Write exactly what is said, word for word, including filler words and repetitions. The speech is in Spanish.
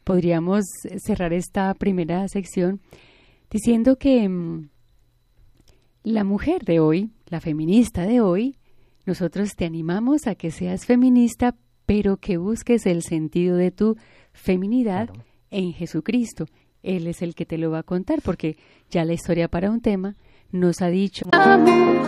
podríamos cerrar esta primera sección diciendo que mmm, la mujer de hoy, la feminista de hoy, nosotros te animamos a que seas feminista, pero que busques el sentido de tu feminidad claro. en Jesucristo. Él es el que te lo va a contar, porque ya la historia para un tema nos ha dicho...